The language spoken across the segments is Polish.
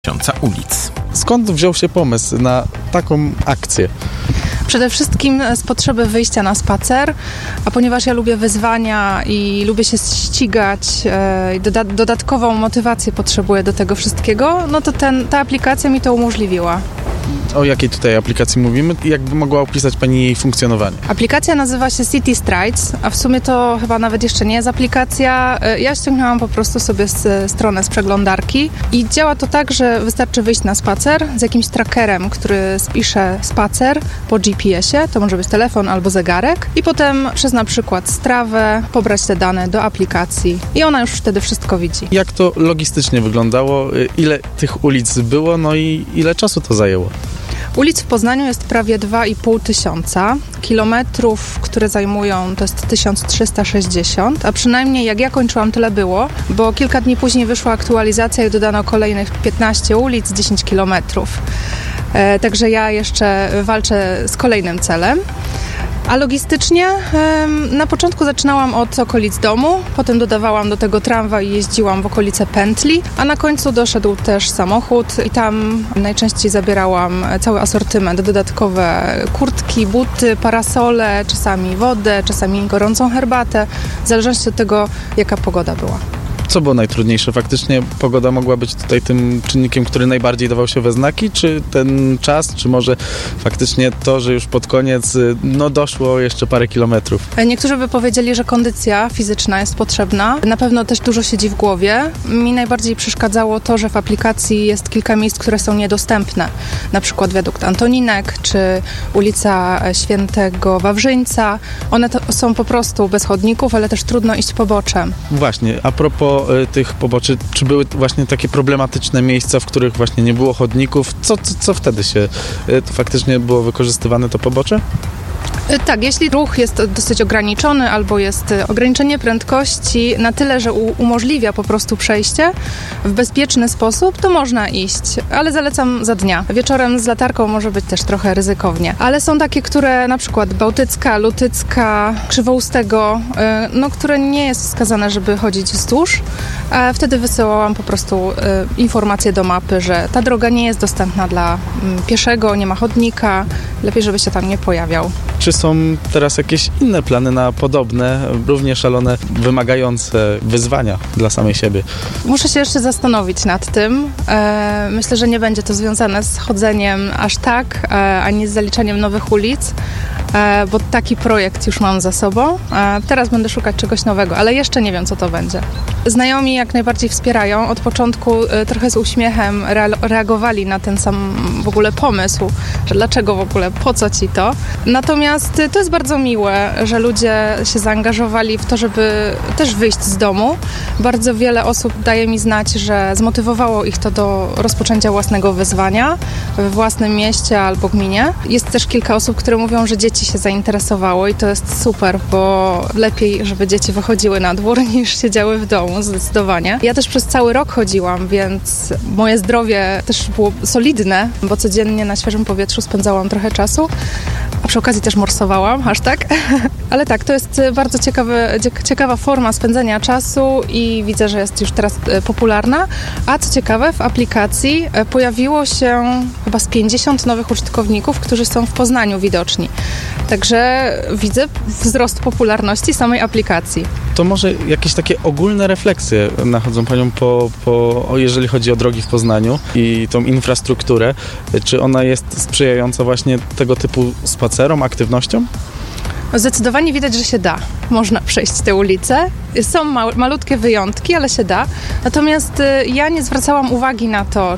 Tysiąca ulic. Skąd wziął się pomysł na taką akcję? Przede wszystkim z potrzeby wyjścia na spacer, a ponieważ ja lubię wyzwania i lubię się ścigać, dodatkową motywację potrzebuję do tego wszystkiego, no to ta aplikacja mi to umożliwiła. O jakiej tutaj aplikacji mówimy? Jakby mogła opisać Pani jej funkcjonowanie? Aplikacja nazywa się City Strides, a w sumie to chyba nawet jeszcze nie jest aplikacja. Ja ściągnęłam po prostu sobie stronę z przeglądarki i działa to tak, że wystarczy wyjść na spacer z jakimś trackerem, który spisze spacer po GPS-ie, to może być telefon albo zegarek i potem przez na przykład Strawę pobrać te dane do aplikacji i ona już wtedy wszystko widzi. Jak to logistycznie wyglądało? Ile tych ulic było? No i ile czasu to zajęło? Ulic w Poznaniu jest prawie 2500, kilometrów, które zajmują, to jest 1360, a przynajmniej jak ja kończyłam, tyle było, bo kilka dni później wyszła aktualizacja i dodano kolejnych 15 ulic, 10 kilometrów. Także ja jeszcze walczę z kolejnym celem. A logistycznie na początku zaczynałam od okolic domu, potem dodawałam do tego tramwaj i jeździłam w okolice pętli, a na końcu doszedł też samochód i tam najczęściej zabierałam cały asortyment, dodatkowe kurtki, buty, parasole, czasami wodę, czasami gorącą herbatę, w zależności od tego, jaka pogoda była. Co było najtrudniejsze? Faktycznie pogoda mogła być tutaj tym czynnikiem, który najbardziej dawał się we znaki, czy ten czas, czy może faktycznie to, że już pod koniec doszło jeszcze parę kilometrów? Niektórzy by powiedzieli, że kondycja fizyczna jest potrzebna. Na pewno też dużo siedzi w głowie. Mi najbardziej przeszkadzało to, że w aplikacji jest kilka miejsc, które są niedostępne. Na przykład wiadukt Antoninek, czy ulica Świętego Wawrzyńca. One są po prostu bez chodników, ale też trudno iść poboczem. Właśnie, a propos tych poboczy, czy były właśnie takie problematyczne miejsca, w których właśnie nie było chodników? Co wtedy się faktycznie było wykorzystywane to pobocze? Tak, jeśli ruch jest dosyć ograniczony albo jest ograniczenie prędkości na tyle, że umożliwia po prostu przejście w bezpieczny sposób, to można iść, ale zalecam za dnia. Wieczorem z latarką może być też trochę ryzykownie, ale są takie, które na przykład Bałtycka, Lutycka, Krzywoustego, które nie jest wskazane, żeby chodzić wzdłuż, a wtedy wysyłałam po prostu informację do mapy, że ta droga nie jest dostępna dla pieszego, nie ma chodnika, lepiej, żeby się tam nie pojawiał. Czy są teraz jakieś inne plany na podobne, równie szalone, wymagające wyzwania dla samej siebie? Muszę się jeszcze zastanowić nad tym. Myślę, że nie będzie to związane z chodzeniem aż tak, ani z zaliczaniem nowych ulic, bo taki projekt już mam za sobą. Teraz będę szukać czegoś nowego, ale jeszcze nie wiem, co to będzie. Znajomi jak najbardziej wspierają. Od początku trochę z uśmiechem reagowali na ten sam w ogóle pomysł, że dlaczego w ogóle, po co ci to. Natomiast to jest bardzo miłe, że ludzie się zaangażowali w to, żeby też wyjść z domu. Bardzo wiele osób daje mi znać, że zmotywowało ich to do rozpoczęcia własnego wyzwania we własnym mieście albo gminie. Jest też kilka osób, które mówią, że dzieci się zainteresowało i to jest super, bo lepiej, żeby dzieci wychodziły na dwór niż siedziały w domu, zdecydowanie. Ja też przez cały rok chodziłam, więc moje zdrowie też było solidne, bo codziennie na świeżym powietrzu spędzałam trochę czasu, a przy okazji też morsowałam, aż tak. Ale tak, to jest bardzo ciekawa forma spędzania czasu i widzę, że jest już teraz popularna. A co ciekawe, w aplikacji pojawiło się chyba z 50 nowych użytkowników, którzy są w Poznaniu widoczni. Także widzę wzrost popularności samej aplikacji. To może jakieś takie ogólne refleksje nachodzą Panią jeżeli chodzi o drogi w Poznaniu i tą infrastrukturę. Czy ona jest sprzyjająca właśnie tego typu spacerom, aktywnościom? Zdecydowanie widać, że się da. Można przejść te ulice. Są malutkie wyjątki, ale się da. Natomiast ja nie zwracałam uwagi na to,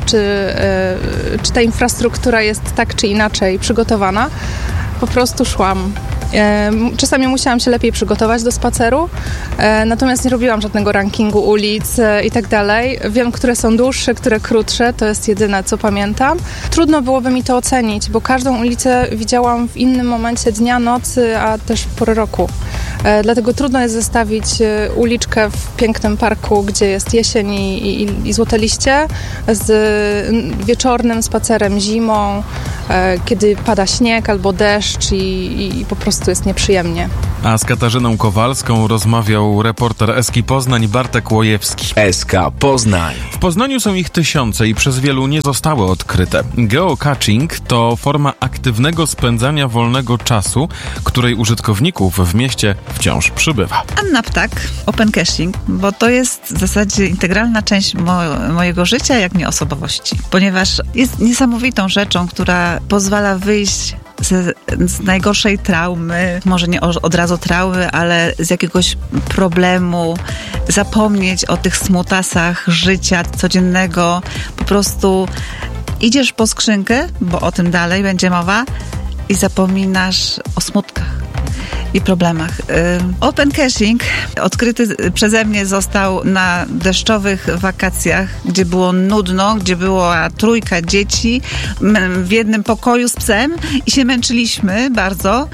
czy ta infrastruktura jest tak czy inaczej przygotowana. Po prostu szłam. Czasami musiałam się lepiej przygotować do spaceru, natomiast nie robiłam żadnego rankingu ulic i tak dalej. Wiem, które są dłuższe, które krótsze, to jest jedyne, co pamiętam. Trudno byłoby mi to ocenić, bo każdą ulicę widziałam w innym momencie dnia, nocy, a też pory roku. Dlatego trudno jest zestawić uliczkę w pięknym parku, gdzie jest jesień i złote liście, z wieczornym spacerem zimą, kiedy pada śnieg albo deszcz i po prostu jest nieprzyjemnie. A z Katarzyną Kowalską rozmawiał reporter Eski Poznań Bartek Łojewski. SK Poznań. W Poznaniu są ich tysiące i przez wielu nie zostały odkryte. Geocaching to forma aktywnego spędzania wolnego czasu, której użytkowników w mieście wciąż przybywa. Anna Ptak, open caching, bo to jest w zasadzie integralna część mojego życia, jak nie osobowości. Ponieważ jest niesamowitą rzeczą, która pozwala wyjść z najgorszej traumy, może nie od razu traumy, ale z jakiegoś problemu, zapomnieć o tych smutasach życia codziennego. Po prostu idziesz po skrzynkę, bo o tym dalej będzie mowa, i zapominasz o smutkach i problemach. Open caching odkryty przeze mnie został na deszczowych wakacjach, gdzie było nudno, gdzie była 3 dzieci w jednym pokoju z psem i się męczyliśmy bardzo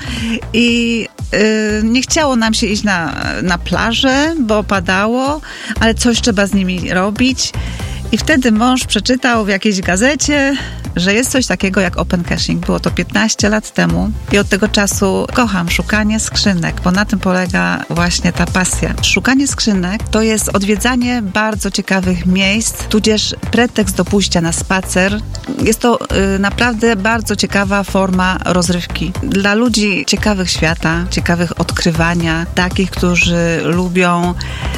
i nie chciało nam się iść na plażę, bo padało, ale coś trzeba z nimi robić. I wtedy mąż przeczytał w jakiejś gazecie, że jest coś takiego jak open caching. Było to 15 lat temu i od tego czasu kocham szukanie skrzynek, bo na tym polega właśnie ta pasja. Szukanie skrzynek to jest odwiedzanie bardzo ciekawych miejsc, tudzież pretekst do pójścia na spacer. Jest to naprawdę bardzo ciekawa forma rozrywki. Dla ludzi ciekawych świata, ciekawych odkrywania, takich, którzy lubią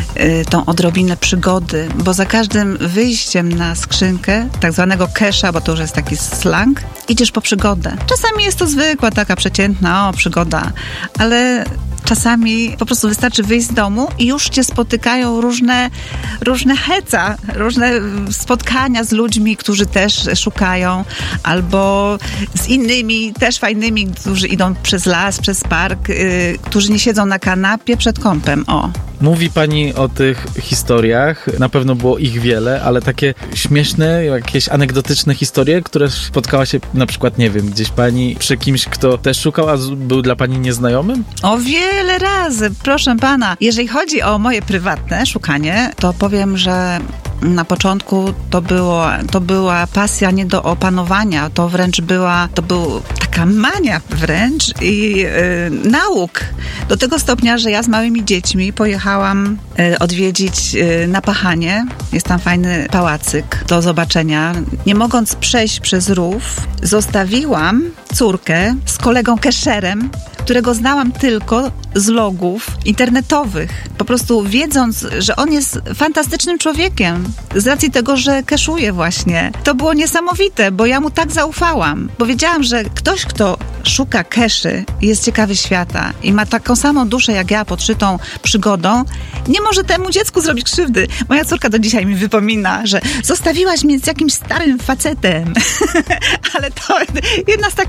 tą odrobinę przygody, bo za każdym wyjściem na skrzynkę, tak zwanego cache'a, bo to już jest taki slang, idziesz po przygodę. Czasami jest to zwykła, taka przeciętna, przygoda, ale czasami po prostu wystarczy wyjść z domu i już cię spotykają różne heca, różne spotkania z ludźmi, którzy też szukają, albo z innymi też fajnymi, którzy idą przez las, przez park, którzy nie siedzą na kanapie przed kąpem. Mówi pani o tych historiach, na pewno było ich wiele, ale takie śmieszne, jakieś anegdotyczne historie, które spotkała się na przykład, nie wiem, gdzieś pani przy kimś, kto też szukał, a był dla pani nieznajomym? O wiele razy, proszę pana. Jeżeli chodzi o moje prywatne szukanie, to powiem, że na początku to była pasja nie do opanowania, to była taka mania wręcz i nauk. Do tego stopnia, że ja z małymi dziećmi pojechałam odwiedzić Napachanie. Jest tam fajny pałacyk do zobaczenia. Nie mogąc przejść przez rów, zostawiłam córkę z kolegą cacherem, którego znałam tylko z logów internetowych. Po prostu wiedząc, że on jest fantastycznym człowiekiem, z racji tego, że cachuje właśnie. To było niesamowite, bo ja mu tak zaufałam. Bo wiedziałam, że ktoś, kto szuka cache'y, jest ciekawy świata i ma taką samą duszę jak ja, podszytą przygodą, nie może temu dziecku zrobić krzywdy. Moja córka do dzisiaj mi wypomina, że zostawiłaś mnie z jakimś starym facetem. Ale to jedna z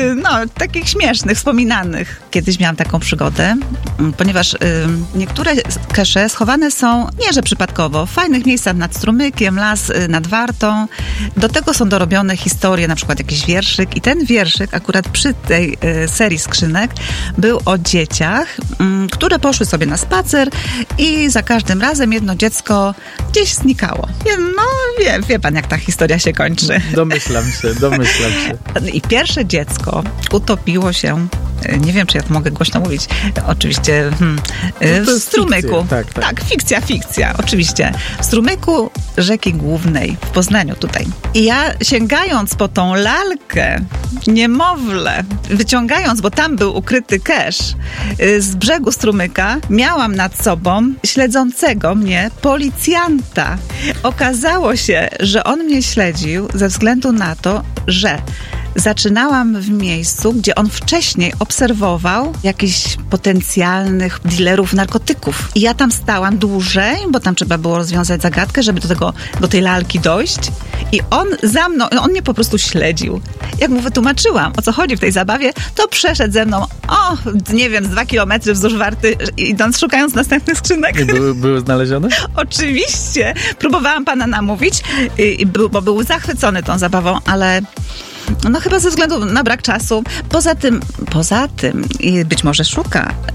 takich śmiesznych, wspominanych. Kiedyś miałam taką przygodę, ponieważ niektóre cache schowane są, nie że przypadkowo, w fajnych miejscach nad strumykiem, las nad Wartą. Do tego są dorobione historie, na przykład jakiś wierszyk i ten wierszyk akurat przy tej serii skrzynek był o dzieciach, które poszły sobie na spacer i za każdym razem jedno dziecko gdzieś znikało. No, wie pan, jak ta historia się kończy. Domyślam się. I pierwsze dziecko utopiło się, nie wiem, czy ja to mogę głośno mówić, oczywiście w strumyku. Fikcja, tak. Fikcja, oczywiście. W strumyku rzeki Głównej w Poznaniu tutaj. I ja sięgając po tą lalkę, niemowlę, wyciągając, bo tam był ukryty cache, z brzegu strumyka, miałam nad sobą śledzącego mnie policjanta. Okazało się, że on mnie śledził ze względu na to, że zaczynałam w miejscu, gdzie on wcześniej obserwował jakichś potencjalnych dealerów narkotyków. I ja tam stałam dłużej, bo tam trzeba było rozwiązać zagadkę, żeby do tej lalki dojść. I on za mną, on mnie po prostu śledził. Jak mu wytłumaczyłam, o co chodzi w tej zabawie, to przeszedł ze mną, nie wiem, z 2 kilometry wzdłuż Warty, idąc, szukając następnych skrzynek. I były znalezione? Oczywiście. Próbowałam pana namówić, bo był zachwycony tą zabawą, ale chyba ze względu na brak czasu. Poza tym i być może szuka,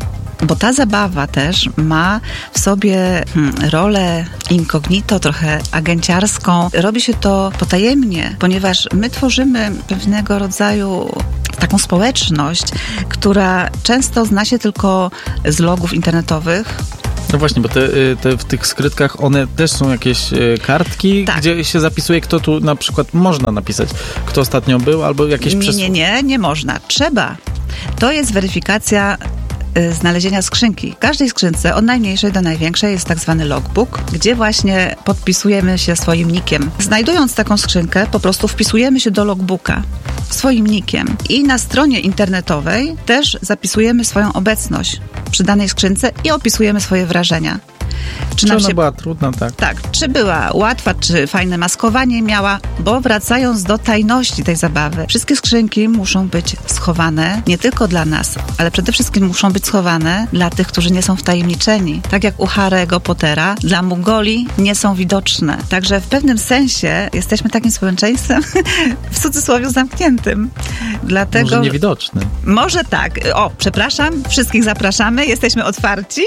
bo ta zabawa też ma w sobie rolę incognito, trochę agenciarską. Robi się to potajemnie, ponieważ my tworzymy pewnego rodzaju taką społeczność, która często zna się tylko z logów internetowych. No właśnie, bo w tych skrytkach one też są jakieś kartki, tak, gdzie się zapisuje, kto tu na przykład można napisać, kto ostatnio był, albo jakieś Nie można. Trzeba. To jest weryfikacja znalezienia skrzynki. W każdej skrzynce, od najmniejszej do największej, jest tak zwany logbook, gdzie właśnie podpisujemy się swoim nickiem. Znajdując taką skrzynkę, po prostu wpisujemy się do logbooka swoim nickiem i na stronie internetowej też zapisujemy swoją obecność przy danej skrzynce i opisujemy swoje wrażenia. Czy ona była trudna, tak? Tak, czy była łatwa, czy fajne maskowanie miała, bo wracając do tajności tej zabawy, wszystkie skrzynki muszą być schowane nie tylko dla nas, ale przede wszystkim muszą być schowane dla tych, którzy nie są wtajemniczeni. Tak jak u Harry'ego Pottera, dla Mugoli nie są widoczne. Także w pewnym sensie jesteśmy takim społeczeństwem w cudzysłowie zamkniętym. Dlatego... Może niewidocznym. Może tak. O, przepraszam, wszystkich zapraszamy, jesteśmy otwarci,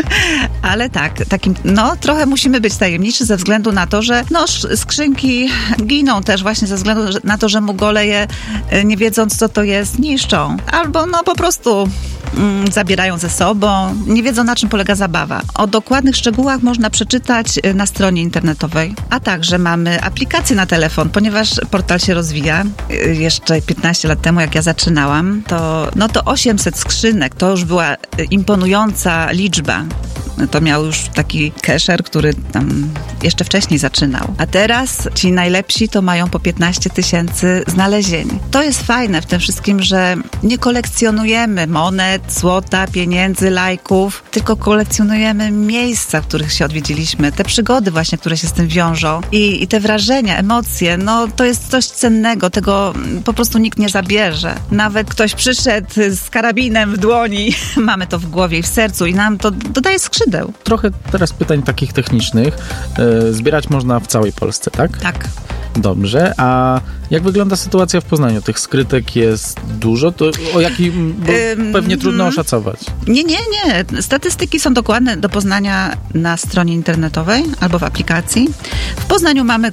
ale tak, takim, trochę musimy być tajemniczy ze względu na to, że skrzynki giną też właśnie ze względu na to, że Mugole je, nie wiedząc co to jest, niszczą. Albo po prostu zabierają ze sobą, nie wiedzą na czym polega zabawa. O dokładnych szczegółach można przeczytać na stronie internetowej. A także mamy aplikację na telefon, ponieważ portal się rozwija. Jeszcze 15 lat temu, jak ja zaczynałam, to 800 skrzynek, to już była imponująca liczba. To miał już taki cacher, który tam jeszcze wcześniej zaczynał. A teraz ci najlepsi to mają po 15 000 znalezień. To jest fajne w tym wszystkim, że nie kolekcjonujemy monet, złota, pieniędzy, lajków, tylko kolekcjonujemy miejsca, w których się odwiedziliśmy, te przygody właśnie, które się z tym wiążą i te wrażenia, emocje, to jest coś cennego, tego po prostu nikt nie zabierze. Nawet ktoś przyszedł z karabinem w dłoni, mamy to w głowie i w sercu i nam to dodaje skrzydeł. Trochę teraz pytań takich technicznych. Zbierać można w całej Polsce, tak? Tak. Dobrze, a jak wygląda sytuacja w Poznaniu? Tych skrytek jest dużo? To o jakim pewnie trudno oszacować. Nie. Statystyki są dokładne do poznania na stronie internetowej albo w aplikacji. W Poznaniu mamy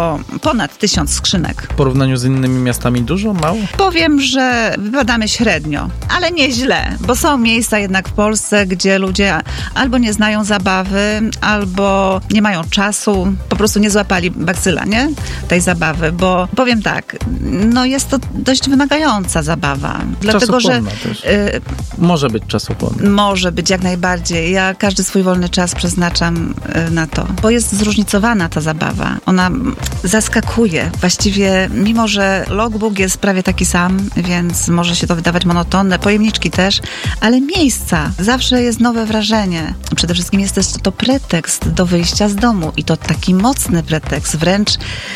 ponad 1000 skrzynek. W porównaniu z innymi miastami dużo, mało? Powiem, że wypadamy średnio, ale nieźle, bo są miejsca jednak w Polsce, gdzie ludzie albo nie znają zabawy, albo nie mają czasu, po prostu nie złapali bakcyla, nie? Tej zabawy, bo powiem tak, jest to dość wymagająca zabawa. Dlatego, że też. Może być czasochłonna. Może być jak najbardziej. Ja każdy swój wolny czas przeznaczam na to, bo jest zróżnicowana ta zabawa. Ona zaskakuje. Właściwie, mimo że logbook jest prawie taki sam, więc może się to wydawać monotonne, pojemniczki też, ale miejsca. Zawsze jest nowe wrażenie. Przede wszystkim jest też to pretekst do wyjścia z domu i to taki mocny pretekst, wręcz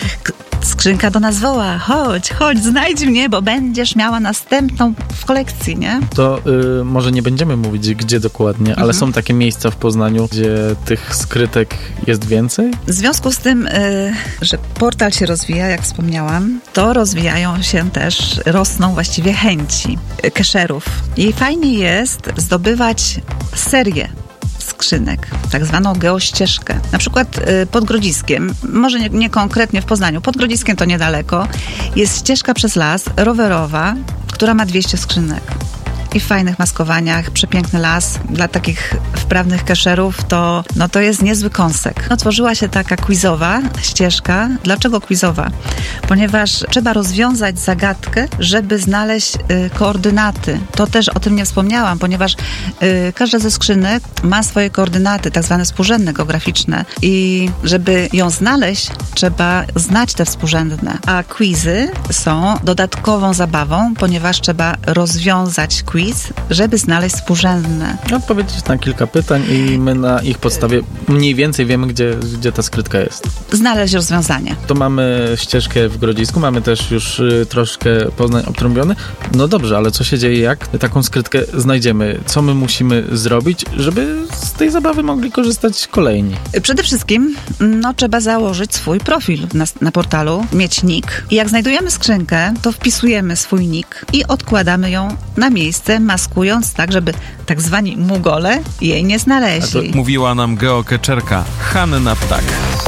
skrzynka do nas woła, chodź, znajdź mnie, bo będziesz miała następną w kolekcji, nie? To może nie będziemy mówić, gdzie dokładnie, ale są takie miejsca w Poznaniu, gdzie tych skrytek jest więcej? W związku z tym, że portal się rozwija, jak wspomniałam, to rozwijają się też, rosną właściwie chęci cacherów. I fajnie jest zdobywać serię skrzynek, tak zwaną geościeżkę. Na przykład pod Grodziskiem, może nie konkretnie w Poznaniu, pod Grodziskiem to niedaleko, jest ścieżka przez las rowerowa, która ma 200 skrzynek. I w fajnych maskowaniach, przepiękny las. Dla takich wprawnych cacherów to jest niezły kąsek. Tworzyła się taka quizowa ścieżka. Dlaczego quizowa? Ponieważ trzeba rozwiązać zagadkę, żeby znaleźć koordynaty. To też o tym nie wspomniałam, ponieważ każda ze skrzynek ma swoje koordynaty, tak zwane współrzędne geograficzne. I żeby ją znaleźć, trzeba znać te współrzędne. A quizy są dodatkową zabawą, ponieważ trzeba rozwiązać quiz, żeby znaleźć współrzędne. Odpowiedzieć na kilka pytań i my na ich podstawie mniej więcej wiemy, gdzie ta skrytka jest. Znaleźć rozwiązanie. To mamy ścieżkę w Grodzisku, mamy też już troszkę Poznań obtrąbiony. No dobrze, ale co się dzieje, jak taką skrytkę znajdziemy? Co my musimy zrobić, żeby z tej zabawy mogli korzystać kolejni? Przede wszystkim trzeba założyć swój profil na portalu, mieć nick. I jak znajdujemy skrzynkę, to wpisujemy swój nick i odkładamy ją na miejsce, maskując tak, żeby tak zwani Mugole jej nie znaleźli. Mówiła nam geocacherka Hanna Ptak.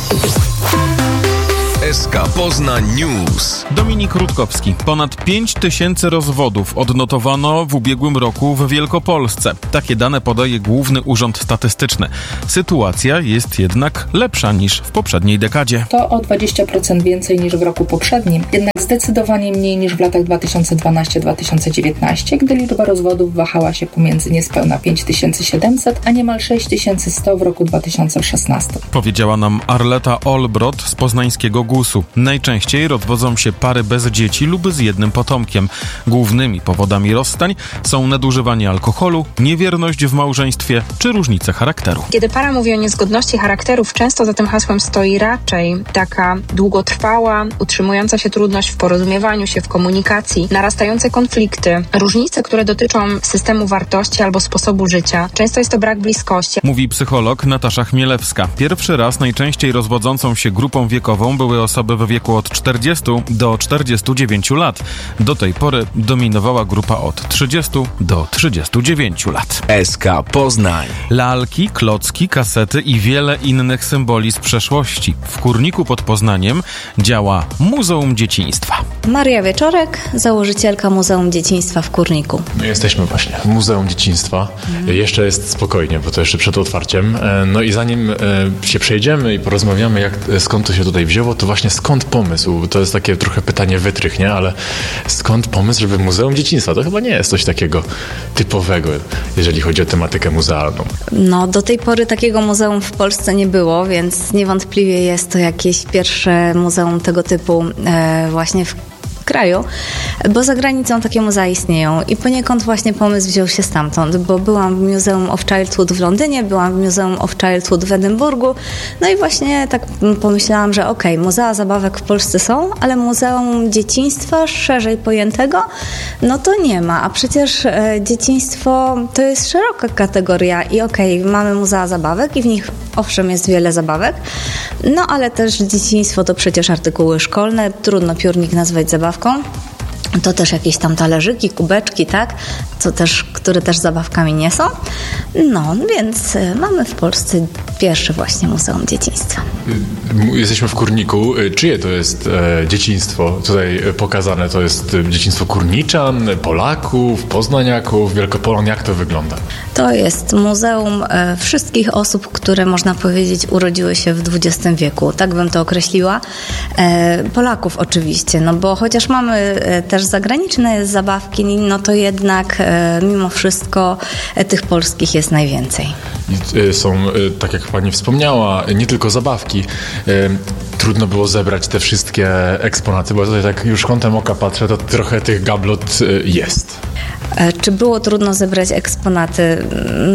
SK Poznań News. Dominik Rutkowski. Ponad 5000 rozwodów odnotowano w ubiegłym roku w Wielkopolsce. Takie dane podaje Główny Urząd Statystyczny. Sytuacja jest jednak lepsza niż w poprzedniej dekadzie. To o 20% więcej niż w roku poprzednim, jednak zdecydowanie mniej niż w latach 2012-2019, gdy liczba rozwodów wahała się pomiędzy niespełna 5700, a niemal 6100 w roku 2016. Powiedziała nam Arleta Olbrot z poznańskiego GUS-u. Najczęściej rozwodzą się pary bez dzieci lub z jednym potomkiem. Głównymi powodami rozstań są nadużywanie alkoholu, niewierność w małżeństwie czy różnice charakteru. Kiedy para mówi o niezgodności charakterów, często za tym hasłem stoi raczej taka długotrwała, utrzymująca się trudność w porozumiewaniu się, w komunikacji, narastające konflikty, różnice, które dotyczą systemu wartości albo sposobu życia. Często jest to brak bliskości. Mówi psycholog Natasza Chmielewska. Pierwszy raz najczęściej rozwodzącą się grupą wiekową były osoby w wieku od 40 do 49 lat. Do tej pory dominowała grupa od 30 do 39 lat. SK Poznań. Lalki, klocki, kasety i wiele innych symboli z przeszłości. W Kurniku pod Poznaniem działa Muzeum Dzieciństwa. Maria Wieczorek, założycielka Muzeum Dzieciństwa w Kurniku. My jesteśmy właśnie w Muzeum Dzieciństwa. Jeszcze jest spokojnie, bo to jeszcze przed otwarciem. No i zanim się przejdziemy i porozmawiamy, skąd to się tutaj wzięło, to właśnie skąd pomysł? To jest takie trochę pytanie wytrych, nie? Ale skąd pomysł, żeby Muzeum Dzieciństwa? To chyba nie jest coś takiego typowego, jeżeli chodzi o tematykę muzealną. No, do tej pory takiego muzeum w Polsce nie było, więc niewątpliwie jest to jakieś pierwsze muzeum tego typu właśnie w kraju, bo za granicą takie muzea istnieją i poniekąd właśnie pomysł wziął się stamtąd, bo byłam w Museum of Childhood w Londynie, byłam w Museum of Childhood w Edynburgu, no i właśnie tak pomyślałam, że muzea zabawek w Polsce są, ale Muzeum Dzieciństwa szerzej pojętego, no to nie ma, a przecież dzieciństwo to jest szeroka kategoria i mamy muzea zabawek i w nich owszem jest wiele zabawek, no ale też dzieciństwo to przecież artykuły szkolne, trudno piórnik nazwać zabawką. To też jakieś tam talerzyki, kubeczki, tak? Które też zabawkami nie są. No, więc mamy w Polsce pierwsze właśnie Muzeum Dzieciństwa. Jesteśmy w Kurniku. Czyje to jest dzieciństwo tutaj pokazane? To jest dzieciństwo Kurniczan, Polaków, Poznaniaków, Wielkopolan. Jak to wygląda? To jest muzeum wszystkich osób, które można powiedzieć urodziły się w XX wieku. Tak bym to określiła. Polaków oczywiście, no bo chociaż mamy też zagraniczne zabawki, no to jednak mimo wszystko tych polskich jest najwięcej. Są, tak jak pani wspomniała, nie tylko zabawki. Trudno było zebrać te wszystkie eksponaty, bo tutaj tak już kątem oka patrzę, to trochę tych gablot jest. Czy było trudno zebrać eksponaty?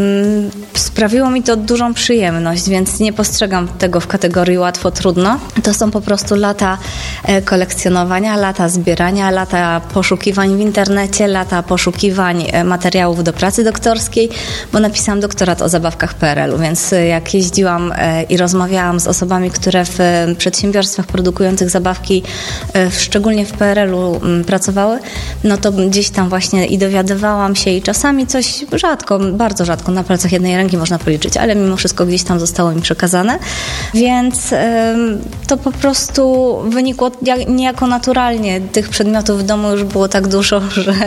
Sprawiło mi to dużą przyjemność, więc nie postrzegam tego w kategorii łatwo-trudno. To są po prostu lata kolekcjonowania, lata zbierania, lata poszukiwań w internecie, lata poszukiwań materiałów do pracy doktorskiej, bo napisałam doktorat o zabawkach PRL-u, więc jak jeździłam i rozmawiałam z osobami, które w przedsiębiorstwach produkujących zabawki, szczególnie w PRL-u pracowały, no to gdzieś tam właśnie i dowiadywałam się i czasami coś rzadko, bardzo rzadko, na palcach jednej ręki można policzyć, ale mimo wszystko gdzieś tam zostało mi przekazane, więc to po prostu wynikło niejako naturalnie. Tych przedmiotów w domu już było tak dużo,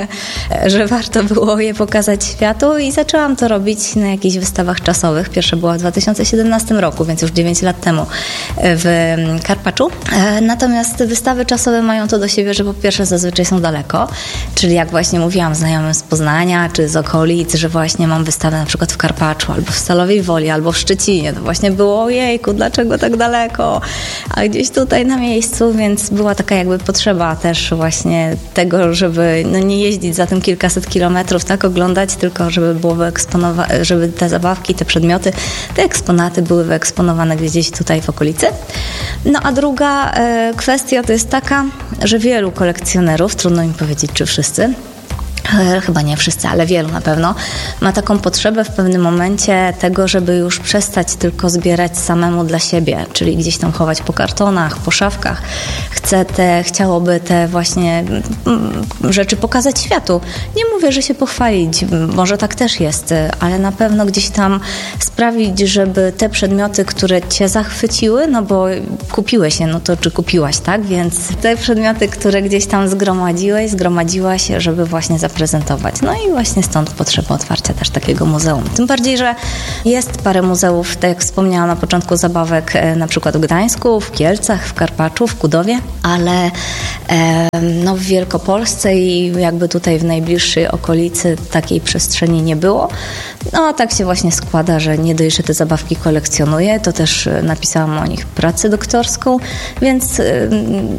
że warto było je pokazać światu i zaczęłam to robić na jakichś wystawach czasowych. Pierwsza była w 2017 roku, więc już 9 lat temu w Karpaczu. Natomiast wystawy czasowe mają to do siebie, że po pierwsze zazwyczaj są daleko, czyli jak właśnie mówiłam znajomym z Poznania czy z okolic, że właśnie mam wystawę na przykład w Karpaczu albo w Stalowej Woli, albo w Szczecinie. To właśnie było ojejku, dlaczego tak daleko? A gdzieś tutaj na miejscu, więc była taka jakby potrzeba też właśnie tego, żeby nie jeździć za tym kilkaset kilometrów, tak oglądać, tylko żeby było żeby te zabawki, te przedmioty, te eksponaty były wyeksponowane gdzieś tutaj w okolicy. No a druga kwestia to jest taka, że wielu kolekcjonerów, trudno mi powiedzieć czy wszyscy, chyba nie wszyscy, ale wielu na pewno, ma taką potrzebę w pewnym momencie tego, żeby już przestać tylko zbierać samemu dla siebie, czyli gdzieś tam chować po kartonach, po szafkach. Chciałoby te właśnie rzeczy pokazać światu. Nie mówię, że się pochwalić, może tak też jest, ale na pewno gdzieś tam sprawić, żeby te przedmioty, które cię zachwyciły, no bo kupiłeś je, no to czy kupiłaś, tak? Więc te przedmioty, które gdzieś tam zgromadziłaś, żeby właśnie zaprezentować. No i właśnie stąd potrzeba otwarcia też takiego muzeum. Tym bardziej, że jest parę muzeów, tak jak wspomniałam na początku, zabawek, na przykład w Gdańsku, w Kielcach, w Karpaczu, w Kudowie, ale no w Wielkopolsce i jakby tutaj w najbliższej okolicy takiej przestrzeni nie było. No a tak się właśnie składa, że nie dość, że te zabawki kolekcjonuję, to też napisałam o nich pracę doktorską, więc